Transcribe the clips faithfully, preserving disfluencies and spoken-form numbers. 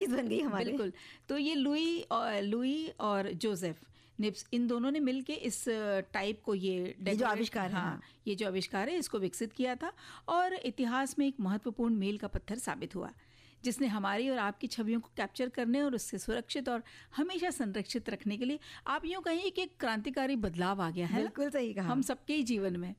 Series बन गई हमारे। बिल्कुल। तो ये लुई और लुई और जोसेफ निप्स, इन दोनों ने मिलके इस टाइप को ये, ये जो आविष्कार है, हाँ, हाँ, ये जो आविष्कार है इसको विकसित किया था और इतिहास में एक महत्वपूर्ण मील का पत्थर साबित हुआ, जिसने हमारी और आपकी छवियों को कैप्चर करने और उससे सुरक्षित और हमेशा संरक्षित रखने के लिए, आप यूँ कहिए कि एक क्रांतिकारी बदलाव आ गया है। बिल्कुल सही कहा, हम सबके ही जीवन में।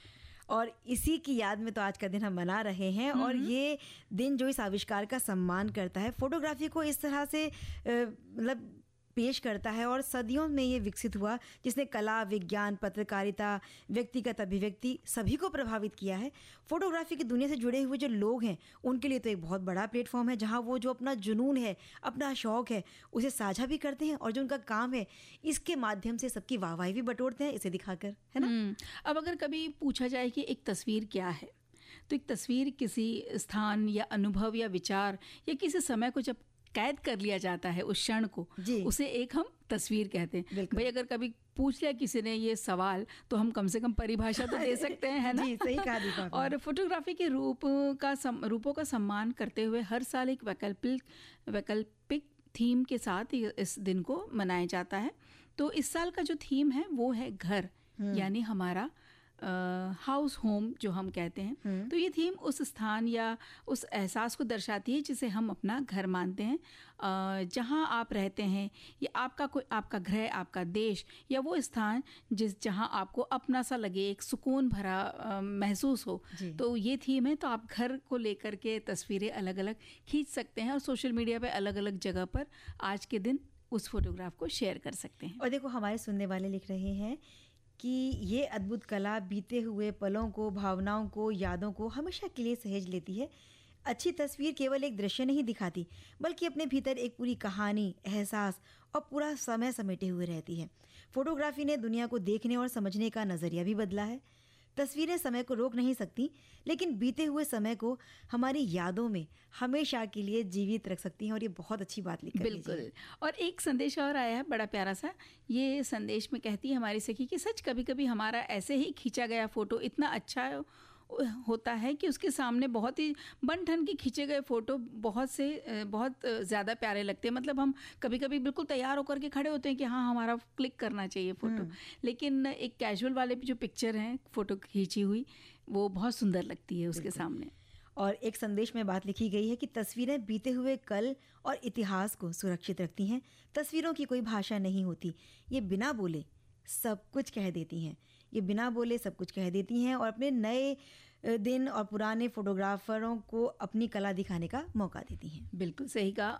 और इसी की याद में तो आज का दिन हम मना रहे हैं। और ये दिन जो इस आविष्कार का सम्मान करता है, फोटोग्राफी को इस तरह से मतलब पेश करता है और सदियों में ये विकसित हुआ, जिसने कला, विज्ञान, पत्रकारिता, व्यक्तिगत अभिव्यक्ति सभी को प्रभावित किया है। फोटोग्राफी की दुनिया से जुड़े हुए जो लोग हैं उनके लिए तो एक बहुत बड़ा प्लेटफॉर्म है, जहां वो जो अपना जुनून है, अपना शौक है, उसे साझा भी करते हैं और जो उनका काम है इसके माध्यम से सबकी वाहवाही भी बटोरते हैं, इसे दिखाकर, है ना। अब अगर कभी पूछा जाए कि एक तस्वीर क्या है, तो एक तस्वीर किसी स्थान या अनुभव या विचार या किसी समय को जब कैद कर लिया जाता है, उस क्षण को, उसे एक हम तस्वीर कहते हैं। भाई अगर कभी पूछ लिया किसी ने ये सवाल, तो हम कम से कम परिभाषा तो दे सकते हैं, है ना। जी, सही कहा दीपा। और फोटोग्राफी के रूप का सम, रूपों का सम्मान करते हुए हर साल एक वैकल्पिक वैकल्पिक थीम के साथ इस दिन को मनाया जाता है। तो इस साल का जो थीम है वो है घर, यानी हमारा हाउस uh, होम जो हम कहते हैं। तो ये थीम उस स्थान या उस एहसास को दर्शाती है जिसे हम अपना घर मानते हैं, uh, जहाँ आप रहते हैं, या आपका कोई आपका गृह, आपका देश, या वो स्थान जिस जहाँ आपको अपना सा लगे, एक सुकून भरा uh, महसूस हो। तो ये थीम है। तो आप घर को लेकर के तस्वीरें अलग अलग खींच सकते हैं और सोशल मीडिया पे अलग अलग जगह पर आज के दिन उस फोटोग्राफ को शेयर कर सकते हैं। और देखो, हमारे सुनने वाले लिख रहे हैं कि ये अद्भुत कला बीते हुए पलों को, भावनाओं को, यादों को हमेशा के लिए सहेज लेती है। अच्छी तस्वीर केवल एक दृश्य नहीं दिखाती, बल्कि अपने भीतर एक पूरी कहानी, एहसास और पूरा समय समेटे हुए रहती है। फोटोग्राफी ने दुनिया को देखने और समझने का नज़रिया भी बदला है। तस्वीरें समय को रोक नहीं सकती, लेकिन बीते हुए समय को हमारी यादों में हमेशा के लिए जीवित रख सकती हैं। और ये बहुत अच्छी बात लिखी है। बिल्कुल। और एक संदेश और आया है बड़ा प्यारा सा। ये संदेश में कहती है हमारी सखी कि सच कभी कभी हमारा ऐसे ही खींचा गया फोटो इतना अच्छा होता है कि उसके सामने बहुत ही बन ठन के खींचे गए फोटो बहुत से बहुत ज़्यादा प्यारे लगते हैं। मतलब हम कभी कभी बिल्कुल तैयार होकर के खड़े होते हैं कि हाँ हमारा क्लिक करना चाहिए फ़ोटो, लेकिन एक कैजुअल वाले जो पिक्चर हैं फ़ोटो खींची हुई, वो बहुत सुंदर लगती है उसके सामने। और एक संदेश में बात लिखी गई है कि तस्वीरें बीते हुए कल और इतिहास को सुरक्षित रखती हैं। तस्वीरों की कोई भाषा नहीं होती, ये बिना बोले सब कुछ कह देती हैं। ये बिना बोले सब कुछ कह देती हैं और अपने नए दिन और पुराने फोटोग्राफरों को अपनी कला दिखाने का मौका देती हैं। बिल्कुल सही कहा।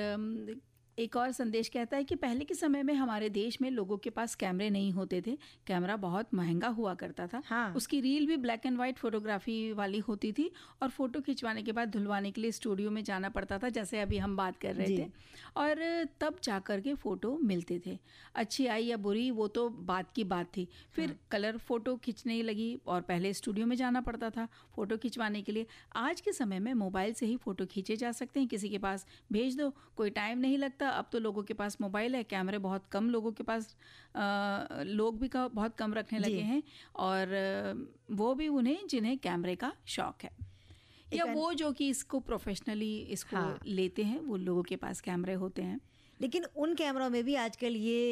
और एक और संदेश कहता है कि पहले के समय में हमारे देश में लोगों के पास कैमरे नहीं होते थे। कैमरा बहुत महंगा हुआ करता था। हाँ। उसकी रील भी ब्लैक एंड वाइट फोटोग्राफी वाली होती थी और फोटो खिंचवाने के बाद धुलवाने के लिए स्टूडियो में जाना पड़ता था, जैसे अभी हम बात कर रहे थे। और तब जा कर के फ़ोटो मिलते थे। अच्छी आई या बुरी वो तो बात की बात थी। फिर हाँ। कलर फ़ोटो खिंचने लगी और पहले स्टूडियो में जाना पड़ता था फ़ोटो खिंचवाने के लिए। आज के समय में मोबाइल से ही फ़ोटो खींचे जा सकते हैं। किसी के पास भेज दो, कोई टाइम नहीं लगता। अब तो लोगों के पास मोबाइल है, कैमरे बहुत कम लोगों के पास, आ, लोग भी का बहुत कम रखने लगे हैं, और वो भी उन्हें जिन्हें कैमरे का शौक है, या वो जो कि इसको प्रोफेशनली इसको हाँ। लेते हैं, वो लोगों के पास कैमरे होते हैं। लेकिन उन कैमरों में भी आजकल ये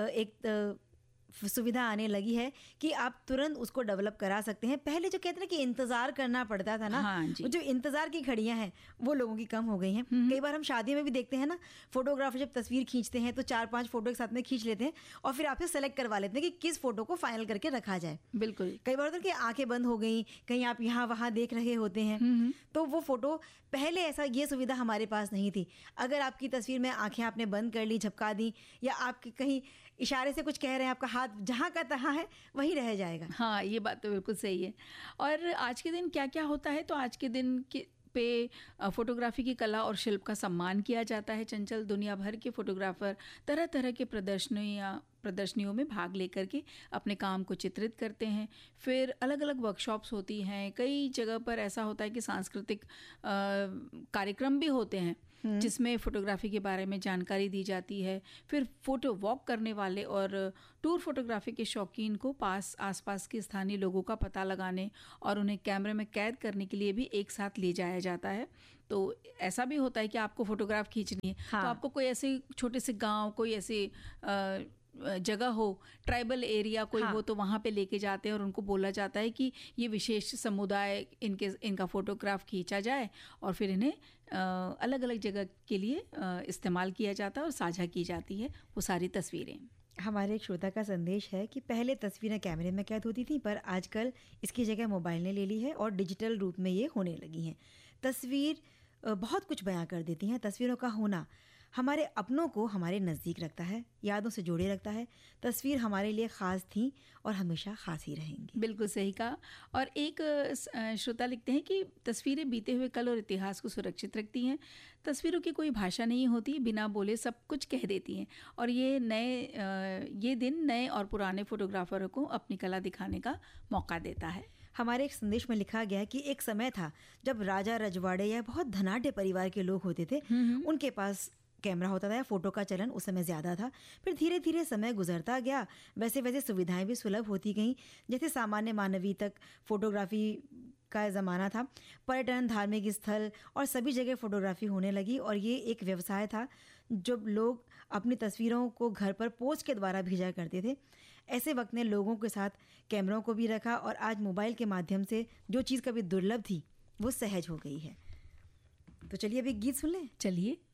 एक सुविधा आने लगी है कि आप तुरंत उसको डेवलप करा सकते हैं। पहले जो कहते हैं कि इंतजार करना पड़ता था ना, हाँ जो इंतजार की घड़ियां हैं वो लोगों की कम हो गई हैं। कई बार हम शादी में भी देखते हैं ना, फोटोग्राफर जब तस्वीर खींचते हैं तो चार पांच फोटो एक साथ में खींच लेते हैं और फिर आपसे सेलेक्ट करवा लेते हैं कि किस फोटो को फाइनल करके रखा जाए। बिल्कुल। कई बार होता है कि आंखें बंद हो गई, कहीं आप यहाँ वहाँ देख रहे होते हैं, तो वो फोटो, पहले ऐसा ये सुविधा हमारे पास नहीं थी। अगर आपकी तस्वीर में आंखें आपने बंद कर ली, झपका दी, या आपके कहीं इशारे से कुछ कह रहे हैं, आपका हाथ जहाँ का तहाँ है वही रह जाएगा। हाँ, ये बात तो बिल्कुल सही है। और आज के दिन क्या क्या होता है, तो आज के दिन के पे फोटोग्राफी की कला और शिल्प का सम्मान किया जाता है। चंचल, दुनिया भर के फोटोग्राफर तरह तरह के प्रदर्शनियाँ प्रदर्शनियों में भाग लेकर के अपने काम को चित्रित करते हैं। फिर अलग अलग वर्कशॉप्स होती हैं। कई जगह पर ऐसा होता है कि सांस्कृतिक कार्यक्रम भी होते हैं। जिसमें फोटोग्राफी के बारे में जानकारी दी जाती है। फिर फोटो वॉक करने वाले और टूर फोटोग्राफी के शौकीन को पास आसपास के स्थानीय लोगों का पता लगाने और उन्हें कैमरे में कैद करने के लिए भी एक साथ ले जाया जाता है। तो ऐसा भी होता है कि आपको फोटोग्राफ खींचनी है, हाँ। तो आपको कोई ऐसे छोटे से गांव, कोई ऐसे अ, जगह हो, ट्राइबल एरिया कोई हाँ। हो, तो वहाँ पे लेके जाते हैं और उनको बोला जाता है कि ये विशेष समुदाय, इनके इनका फोटोग्राफ खींचा जाए और फिर इन्हें अलग अलग जगह के लिए अ, इस्तेमाल किया जाता है और साझा की जाती है वो सारी तस्वीरें। हमारे एक श्रोता का संदेश है कि पहले तस्वीरें कैमरे में कैद होती थी, पर आजकल इसकी जगह मोबाइल ने ले ली है और डिजिटल रूप में ये होने लगी हैं। तस्वीर अ, बहुत कुछ बयां कर देती हैं। तस्वीरों का होना हमारे अपनों को हमारे नज़दीक रखता है, यादों से जोड़े रखता है। तस्वीर हमारे लिए ख़ास थी और हमेशा ख़ास ही रहेंगी। बिल्कुल सही कहा। और एक अ, श्रोता लिखते हैं कि तस्वीरें बीते हुए कल और इतिहास को सुरक्षित रखती हैं। तस्वीरों की कोई भाषा नहीं होती, बिना बोले सब कुछ कह देती हैं और ये नए अ, ये दिन नए और पुराने फोटोग्राफरों को अपनी कला दिखाने का मौका देता है। हमारे एक संदेश में लिखा गया है कि एक समय था जब राजा रजवाड़े या बहुत धनाढ़ परिवार के लोग होते थे, उनके पास कैमरा होता था या फोटो का चलन उस समय ज़्यादा था। फिर धीरे धीरे समय गुजरता गया, वैसे वैसे सुविधाएं भी सुलभ होती गईं। जैसे सामान्य मानवीय तक फोटोग्राफी का ज़माना था, पर्यटन, धार्मिक स्थल और सभी जगह फोटोग्राफी होने लगी और ये एक व्यवसाय था। जब लोग अपनी तस्वीरों को घर पर पोस्ट के द्वारा भेजा करते थे, ऐसे वक्त ने लोगों के साथ कैमरों को भी रखा और आज मोबाइल के माध्यम से जो चीज़ कभी दुर्लभ थी वो सहज हो गई है। तो चलिए अभी गीत सुन लें। चलिए।